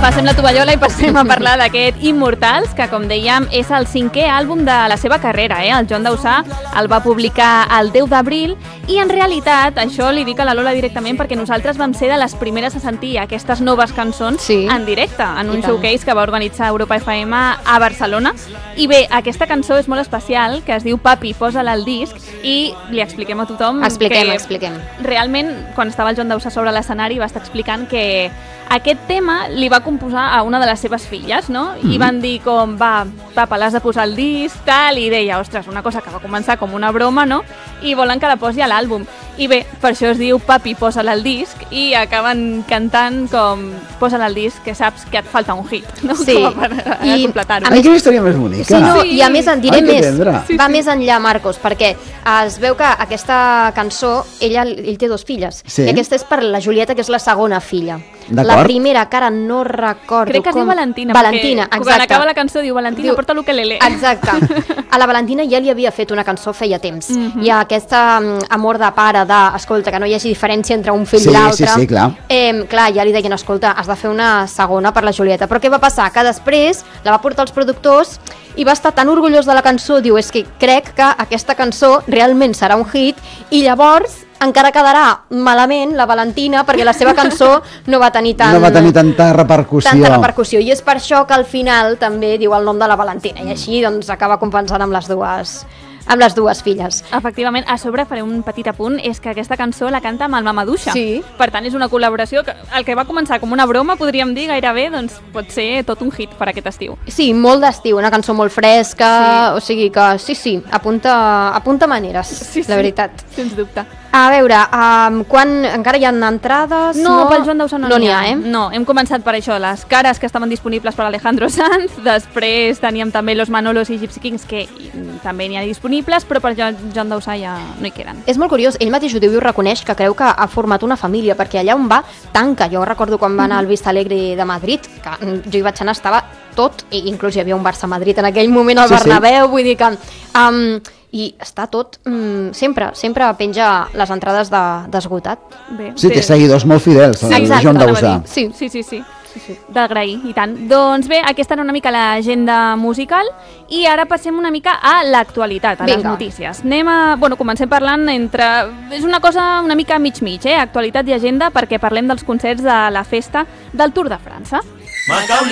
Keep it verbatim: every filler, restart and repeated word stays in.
Passem la tovallola i passem a parlar d'aquest Immortals, que com dèiem és el cinquè àlbum de la seva carrera. Eh? El Joan Dausà el va publicar el deu d'abril i en realitat, això li dic a la Lola directament perquè nosaltres vam ser de les primeres a sentir aquestes noves cançons sí. en directe, en un showcase que va organitzar Europa F M a Barcelona. I bé, aquesta cançó és molt especial, que es diu Papi, posa-la al disc, i li expliquem a tothom expliquem, que expliquem. realment, quan estava el Joan Dausà sobre l'escenari, va estar explicant que aquest tema li va composar a una de les seves filles, no? I mm. van dir com, va, papa, l'has de posar al disc, tal, i deia, ostres, una cosa que va començar com una broma, no? I volen que la posi a l'àlbum. I bé, per això es diu Papi, posa-la al disc, i acaben cantant com, posa-la al disc, que saps que et falta un hit, no? Sí. Com per a, a completar-ho. Ai, quina història més bonica. Sí, no, i a més en diré Ai, més, sí, va sí. més enllà, Marcos, perquè es veu que aquesta cançó, ella, ell té dos filles, sí. i aquesta és per la Julieta, que és la segona filla. La primera, que ara no recordo Crec que com... es diu Valentina, Valentina, perquè exacte. quan acaba la cançó diu Valentina, diu... porta l'ukelele. Exacte. A la Valentina ja li havia fet una cançó feia temps. Mm -hmm. I aquesta um, amor de pare, de, escolta, que no hi hagi diferència entre un fill sí, i l'altre. Sí, sí, clar. Eh, clar, ja li deien, escolta, has de fer una segona per la Julieta. Però què va passar? Que després la va portar als productors i va estar tan orgullós de la cançó, diu, és que crec que aquesta cançó realment serà un hit, i llavors encara quedarà malament la Valentina perquè la seva cançó no va tenir tant, no va tenir tanta repercussió. Tanta repercussió, i és per això que al final també diu el nom de la Valentina, i així doncs acaba compensant amb les dues amb les dues filles. Efectivament, a sobre faré un petit apunt, és que aquesta cançó la canta amb el Mamaduixa. Sí. Per tant, és una col·laboració que el que va començar com una broma, podríem dir gairebé, doncs pot ser tot un hit per aquest estiu. Sí, molt d'estiu, una cançó molt fresca, sí. O sigui que sí, sí, apunta, apunta maneres, sí, sí, la veritat. Sens dubte. A veure, um, quan encara hi ha entrades? No, no pel Joan Dausà no, no n'hi ha, eh? No, hem començat per això, les cares que estaven disponibles per Alejandro Sanz, després teníem també Los Manolos i Gypsy Kings, que també n'hi ha disponibles, però per Joan Dausà ja no hi queden. És molt curiós, ell mateix ho diu i ho reconeix, que creu que ha format una família, perquè allà on va, tanca. Jo recordo quan va anar al Vista Alegre de Madrid, que jo hi vaig anar, estava tot, i inclús hi havia un Barça-Madrid en aquell moment al sí, Bernabéu, sí. Vull dir que... Um, i està tot, mm, sempre, sempre penja les entrades d'esgotat. De, sí, té seguidors molt fidels, el sí, Joan Dausà. Sí, sí, sí, sí. sí, sí. D'agrair, i tant. Doncs bé, aquesta era una mica l'agenda musical i ara passem una mica a l'actualitat, a Vinga. les notícies. Anem a... Bueno, comencem parlant entre... És una cosa una mica mig-mig, eh? Actualitat i agenda, perquè parlem dels concerts de la festa del Tour de França.